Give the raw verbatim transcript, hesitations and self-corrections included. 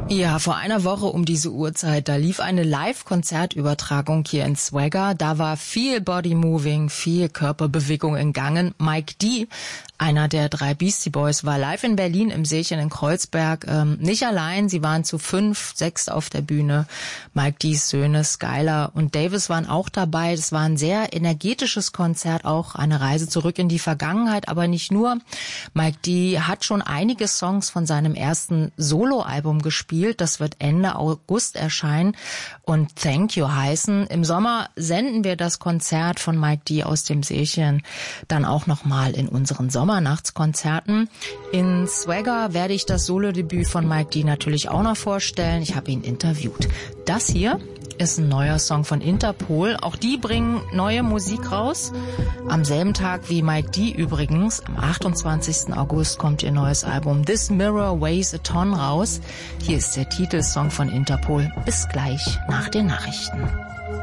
Ja, vor einer Woche um diese Uhrzeit, da lief eine Live-Konzertübertragung hier in Swagger. Da war viel Body-Moving, viel Körperbewegung in Gangen. Mike D., einer der drei Beastie Boys, war live in Berlin im Seechen in Kreuzberg. Ähm, nicht allein, sie waren zu fünf, sechs auf der Bühne. Mike D.'s Söhne, Skylar und Davis waren auch dabei. Das war ein sehr energetisches Konzert, auch eine Reise zurück in die Vergangenheit, aber nicht nur. Mike D. hat schon einige Songs von seinem ersten Soloalbum gespielt. Das wird Ende August erscheinen und Thank You heißen. Im Sommer senden wir das Konzert von Mike D. aus dem Seechen dann auch nochmal in unseren Sommernachtskonzerten. In Swagger werde ich das Solodebüt von Mike D. natürlich auch noch vorstellen. Ich habe ihn interviewt. Das hier ist ein neuer Song von Interpol. Auch die bringen neue Musik raus. Am selben Tag wie Mike D. übrigens, am achtundzwanzigsten August kommt ihr neues Album This Mirror Weighs a Ton raus. Hier ist der Titelsong von Interpol. Bis gleich nach den Nachrichten.